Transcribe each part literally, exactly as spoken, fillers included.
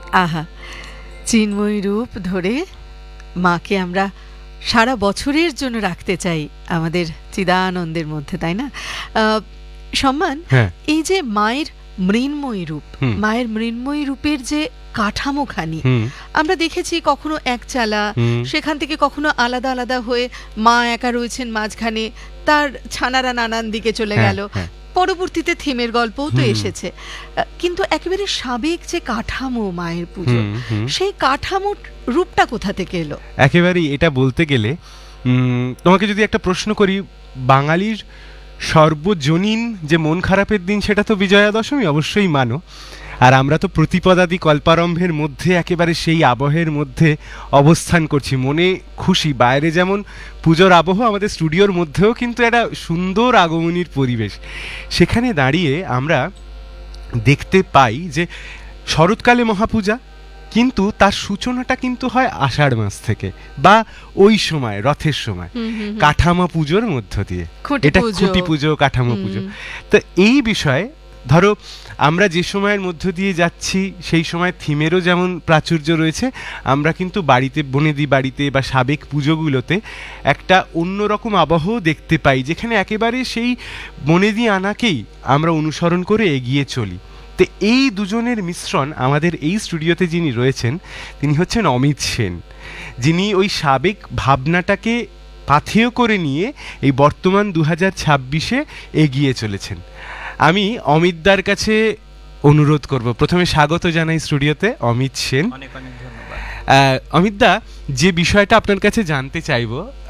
আহা, চিন্ময় রূপ ধরে মাকে আমরা সারা বছরের জন্য রাখতে চাই আমাদের চিদানন্দের মধ্যে, তাই না? সম্মান, এই যে মায়ের মৃন্ময়ী রূপ, মায়ের মৃন্ময়ী রূপের যে কাঠামোখানি আমরা দেখেছি, কখনো এক চালা, সেখান থেকে কখনো আলাদা আলাদা হয়ে মা একা রয়েছেন মাঝখানে, তার ছানারা নানান দিকে চলে গেল, পরবর্তীতে থিমের গল্পও তো এসেছে, কিন্তু একেবারে সাবেক যে কাঠামো মায়ের পুজো, সেই কাঠামোর রূপটা কোথা থেকে এলো? একেবারেই এটা বলতে গেলে তোমাকে যদি একটা প্রশ্ন করি, বাঙালির সর্বজনীন যে মন খারাপের দিন সেটা তো বিজয়া দশমী, অবশ্যই মানো। আর আমরা তো প্রতিপদাদি কল্পারম্ভের মধ্যে একেবারে সেই আবহের মধ্যে অবস্থান করছি, মনে খুশি। বাইরে যেমন পুজোর আবহ, আমাদের স্টুডিওর মধ্যেও কিন্তু একটা সুন্দর আগমনীর পরিবেশ। সেখানে দাঁড়িয়ে আমরা দেখতে পাই যে শরৎকালে মহাপূজা, কিন্তু তার সূচনাটা কিন্তু হয় আষাঢ় মাস থেকে, বা ওই সময় রথের সময় কাঠামো পুজোর মধ্য দিয়ে। এটা খুঁটি পুজো, কাঠামো পুজো। তো এই বিষয়ে ধরো আমরা যে সময়ের মধ্য দিয়ে যাচ্ছি সেই সময় থিমেরও যেমন প্রাচুর্য রয়েছে, আমরা কিন্তু বাড়িতে, বনেদি বাড়িতে বা সাবেক পুজোগুলোতে একটা অন্যরকম আবহ দেখতে পাই, যেখানে একেবারে সেই বনেদি আনাকেই আমরা অনুসরণ করে এগিয়ে চলি। তো এই দুজনের মিশ্রণ আমাদের এই স্টুডিওতে যিনি রয়েছেন তিনি হচ্ছেন অমিত সেন, যিনি ওই সাবেক ভাবনাটাকে পাথেয় করে নিয়ে এই বর্তমান দু হাজার ছাব্বিশে এগিয়ে চলেছেন। আমি অমিতদার কাছে অনুরোধ করব, প্রথমে স্বাগত জানাই স্টুডিওতে অমিত সেন। অনেক অনেক ধন্যবাদ। অমিতদা, যে বিষয়টা আপনার কাছে জানতে চাইব,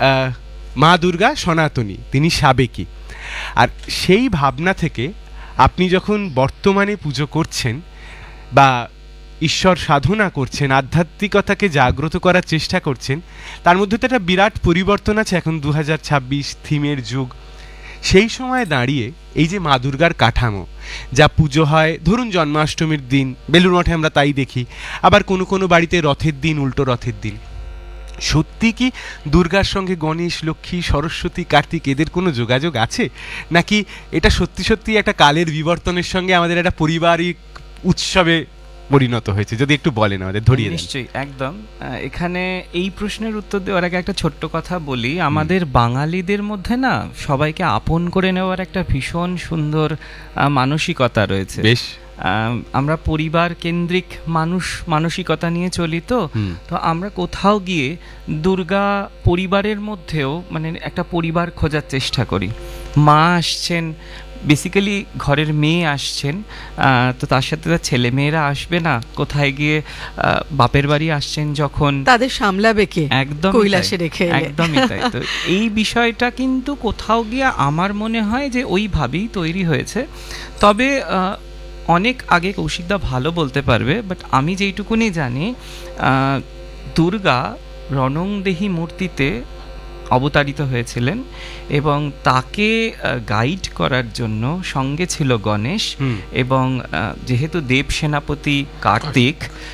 মা দুর্গা সনাতনী, তিনি সাবেকি, আর সেই ভাবনা থেকে আপনি যখন বর্তমানে পুজো করছেন বা ঈশ্বর সাধনা করছেন, আধ্যাত্মিকতাকে জাগ্রত করার চেষ্টা করছেন, তার মধ্যে তো একটা বিরাট পরিবর্তন আছে। এখন দু হাজার ছাব্বিশ থিমের যুগ, সেই সময় দাঁড়িয়ে এই যে মা দুর্গার কাঠামো, যা পুজো হয় ধরুন জন্মাষ্টমীর দিন বেলুড় মঠে আমরা তাই দেখি, আবার কোনো কোনো বাড়িতে রথের দিন, উল্টো রথের দিন, সত্যি কি দুর্গার সঙ্গে গণেশ, লক্ষ্মী, সরস্বতী, কার্তিক এদের কোনো যোগাযোগ আছে, নাকি এটা সত্যি সত্যি একটা কালের বিবর্তনের সঙ্গে আমাদের একটা পারিবারিক উৎসবে পরিণত হয়েছে? যদি একটু বলেন আমাদের, ধরিয়ে দেন। নিশ্চয়ই, একদম। এখানে এই প্রশ্নের উত্তর দেওয়ার আগে একটা ছোট্ট কথা বলি। আমাদের বাঙালিদের মধ্যে না সবাইকে আপন করে নেওয়ার একটা ভীষণ সুন্দর মানসিকতা রয়েছে। বেশ, আমরা পরিবার কেন্দ্রিক মানুষ মানসিকতা নিয়ে চলি, তো তো আমরা কোথাও গিয়ে দুর্গা পরিবারের মধ্যেও মানে একটা পরিবার খোঁজার চেষ্টা করি। মা আসছেন, বেসিক্যালি ঘরের মেয়ে আসছেন, তো তার সাথে তার ছেলে মেয়েরা আসবে না? কোথায় গিয়ে বাপের বাড়ি আসছেন যখন, তাদের সামলাবে কে? একদম কৈলাসে রেখে, একদমই তাই। তো এই বিষয়টা কিন্তু কোথাও গিয়ে আমার মনে হয় যে ওইভাবেই তৈরি হয়েছে। তবে অনেক আগে কৌশিকদা ভালো বলতে পারবে, বাট আমি যেইটুকুনি জানি, দুর্গা রণংদেহী মূর্তিতে অবতারিত হয়েছিলেন এবং তাকে গাইড করার জন্য সঙ্গে ছিল গণেশ, এবং যেহেতু দেব সেনাপতি কার্তিক,